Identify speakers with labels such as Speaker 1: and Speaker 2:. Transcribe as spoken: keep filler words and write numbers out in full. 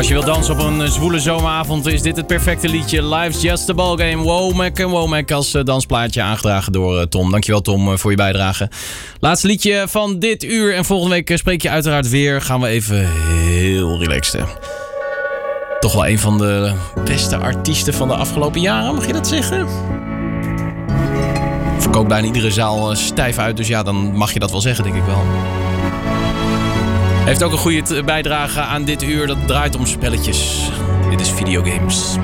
Speaker 1: Als je wilt dansen op een zwoele zomeravond is dit het perfecte liedje. Life's Just a Ballgame. Womack en Womack als dansplaatje aangedragen door Tom. Dankjewel Tom voor je bijdrage. Laatste liedje van dit uur. En volgende week spreek je uiteraard weer. Gaan we even heel relaxed. Toch wel een van de beste artiesten van de afgelopen jaren. Mag je dat zeggen? Verkoopt bijna iedere zaal stijf uit. Dus ja, dan mag je dat wel zeggen, denk ik wel. Heeft ook een goede bijdrage aan dit uur. Dat draait om spelletjes. Dit is Videogames.